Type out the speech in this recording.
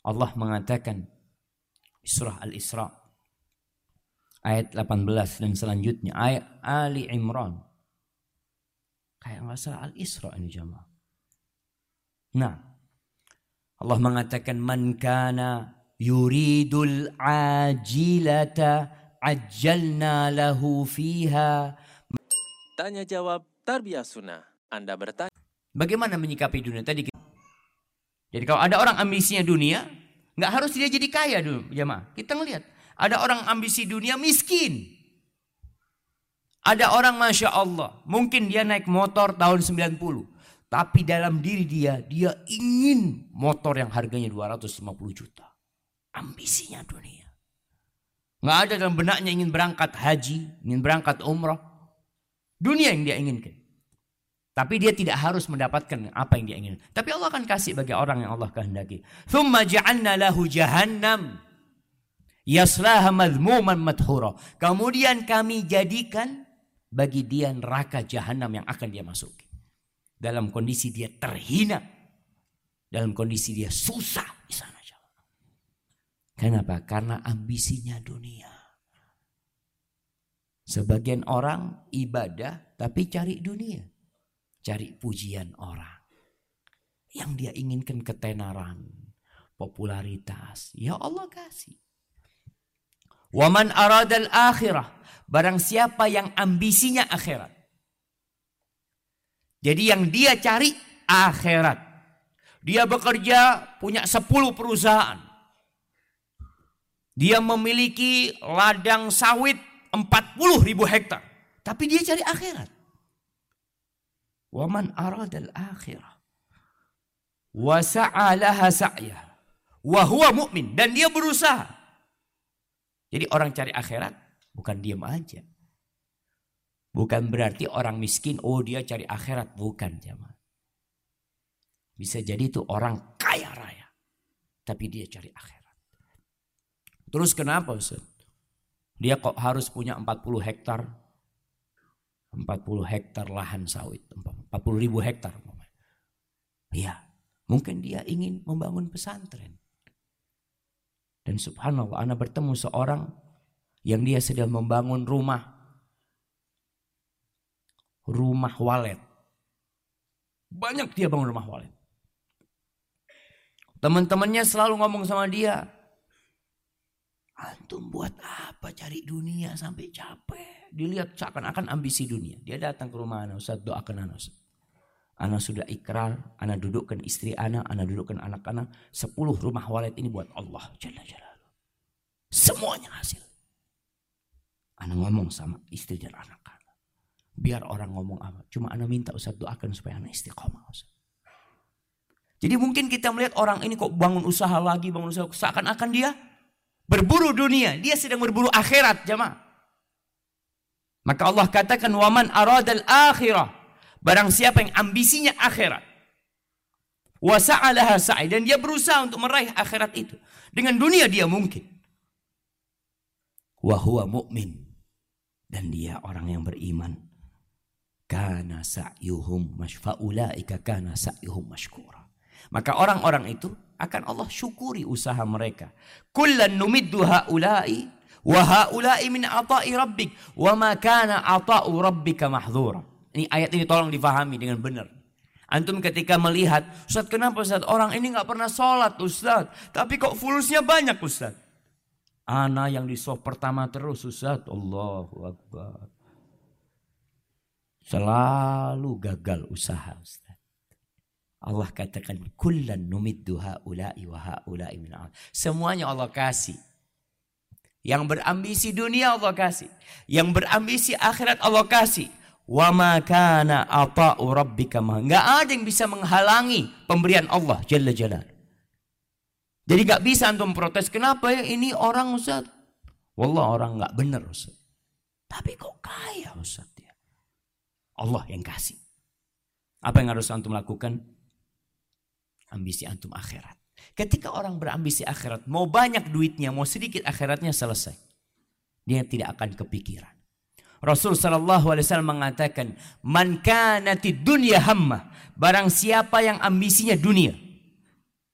Allah mengatakan di surah Al-Isra ayat 18 dan selanjutnya, ayat Ali Imran. Kayak nggak salah Al-Isra ini jamaah. Nah, Allah mengatakan man kana yuridul ajilata ajjalna lahu fiha. Tanya jawab Tarbiyah Sunnah. Anda bertanya. Bagaimana menyikapi dunia tadi? Jadi kalau ada orang ambisinya dunia, nggak harus dia jadi kaya dulu, jemaah. Kita ngelihat ada orang ambisi dunia miskin. Ada orang Masya Allah, mungkin dia naik motor tahun 90. Tapi dalam diri dia ingin motor yang harganya 250 juta. Ambisinya dunia. Nggak ada dalam benaknya ingin berangkat haji, ingin berangkat umrah. Dunia yang dia inginkan. Tapi dia tidak harus mendapatkan apa yang dia inginkan. Tapi Allah akan kasih bagi orang yang Allah kehendaki. Thumma ja'alna lahu jahannam yaslaha madhmuman madhura. Kemudian kami jadikan bagi dia neraka jahanam yang akan dia masuki. Dalam kondisi dia terhina. Dalam kondisi dia susah di sana. Kenapa? Karena ambisinya dunia. Sebagian orang ibadah tapi cari dunia. Cari pujian orang. Yang dia inginkan ketenaran, popularitas. Ya Allah kasih. Waman aradal akhirah. Barang siapa yang ambisinya akhirat. Jadi yang dia cari akhirat. Dia bekerja punya 10 perusahaan. Dia memiliki ladang sawit 40.000 hektar. Tapi dia cari akhirat. Waman aradal akhirah. Wa sa'alaha sa'yah. Wa huwa mu'min. Dan dia berusaha. Jadi orang cari akhirat bukan diam aja. Bukan berarti orang miskin, oh dia cari akhirat. Bukan jemaah. Bisa jadi itu orang kaya raya. Tapi dia cari akhirat. Terus kenapa Ustaz? Dia kok harus punya 40 hektar? 40 hektar lahan sawit. 40.000 hektar. Iya. Mungkin dia ingin membangun pesantren. Dan subhanallah, ana bertemu seorang yang dia sedang membangun rumah walet. Banyak dia bangun rumah walet. Teman-temannya selalu ngomong sama dia, antum buat apa cari dunia sampai capek? Dilihat seakan-akan ambisi dunia. Dia datang ke rumah ana, Ustaz doakan ana Ustaz. Ana sudah ikrar, ana dudukkan istri ana dudukkan anak-anak. 10 rumah walet ini buat Allah Jalla Jalaluhu. Semuanya hasil. Ana ngomong sama istri dan anak-anak. Biar orang ngomong apa. Cuma ana minta Ustaz doakan supaya ana istiqomah Ustaz. Jadi mungkin kita melihat orang ini kok bangun usaha lagi, seakan-akan dia berburu dunia. Dia sedang berburu akhirat jemaah. Maka Allah katakan waman aradal akhirah. Barang siapa yang ambisinya akhirat. Wa sa'alaha sa'i. Dan dia berusaha untuk meraih akhirat itu. Dengan dunia dia mungkin. Wa huwa mu'min. Dan dia orang yang beriman. Kana sa'yuhum fa'ulaika kana sa'yuhum mashkura. Maka orang-orang itu akan Allah syukuri usaha mereka. Kullan numiddu ha'ula'i wa ha'ula'i min ata'i rabbik. Wa ma kana ata'u rabbika mahdhura. Ini ayat ini tolong difahami dengan benar. Antum ketika melihat, Ustaz kenapa Ustaz? Orang ini gak pernah sholat Ustaz. Tapi kok fulusnya banyak Ustaz. Ana yang di soft pertama terus Ustaz. Allahu Akbar. Selalu gagal usaha Ustaz. Allah katakan, kullan numiddu ha'ula'i wa ha'ula'i min al. Semuanya Allah kasih. Yang berambisi dunia Allah kasih. Yang berambisi akhirat Allah kasih. Wa ma kana ata'u rabbika ma. Enggak ada yang bisa menghalangi pemberian Allah Jalla Jalaluhu. Jadi enggak bisa antum protes, kenapa ya ini orang Ustaz? Wallah orang enggak benar Ustaz. Tapi kok kaya Ustaz ya? Allah yang kasih. Apa yang harus antum lakukan? Ambisi antum akhirat. Ketika orang berambisi akhirat, mau banyak duitnya, mau sedikit akhiratnya selesai. Dia tidak akan kepikiran. Rasul sallallahu alaihi wasallam mengatakan, "Man kanatid dunya hammah." Barang siapa yang ambisinya dunia,